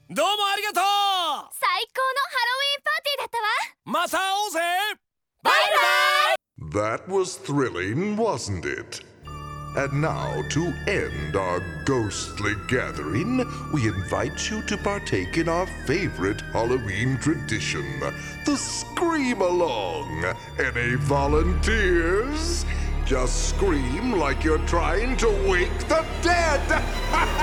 どうもありがとう。 最高のハロウィンパーティーだったわ。 また会おうぜ。 バイバイ。 That was thrilling, wasn't it? And now, to end our ghostly gathering, we invite you to partake in our favorite Halloween tradition, the Scream Along. Any volunteers? Just scream like you're trying to wake the dead!